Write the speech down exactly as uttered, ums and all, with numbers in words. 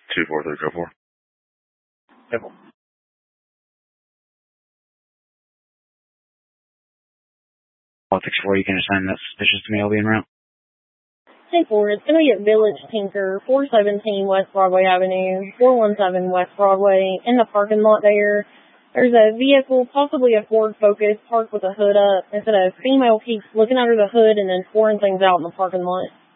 two four three zero four. Simple. All six four, you can assign that suspicious to me. I'll be en route. ten four, it's going to be at Village Tinker, four seventeen West Broadway Avenue, four one seven West Broadway, in the parking lot there. There's a vehicle, possibly a Ford Focus, parked with the hood up. Instead of female keeps looking under the hood and then pouring things out in the parking lot.